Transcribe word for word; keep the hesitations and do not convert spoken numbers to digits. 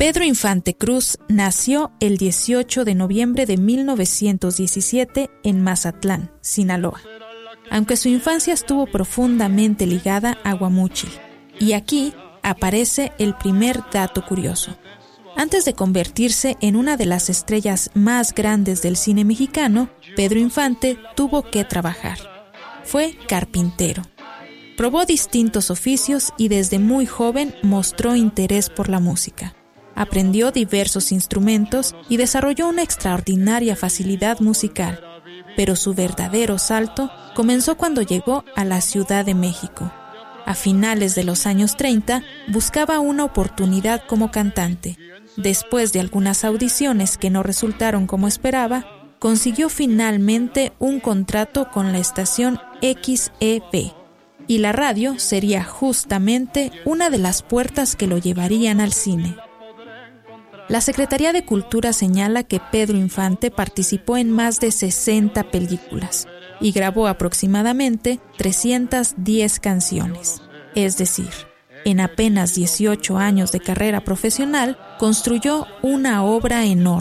Pedro Infante Cruz nació el dieciocho de noviembre de mil novecientos diecisiete en Mazatlán, Sinaloa, aunque su infancia estuvo profundamente ligada a Guamúchil. Y aquí aparece el primer dato curioso. Antes de convertirse en una de las estrellas más grandes del cine mexicano, Pedro Infante tuvo que trabajar. Fue carpintero. Probó distintos oficios y desde muy joven mostró interés por la música. Aprendió diversos instrumentos y desarrolló una extraordinaria facilidad musical, pero su verdadero salto comenzó cuando llegó a la Ciudad de México. A finales de los años treinta, buscaba una oportunidad como cantante. Después de algunas audiciones que no resultaron como esperaba, consiguió finalmente un contrato con la estación X E P, y la radio sería justamente una de las puertas que lo llevarían al cine. La Secretaría de Cultura señala que Pedro Infante participó en más de sesenta películas y grabó aproximadamente trescientas diez canciones. Es decir, en apenas dieciocho años de carrera profesional, construyó una obra enorme.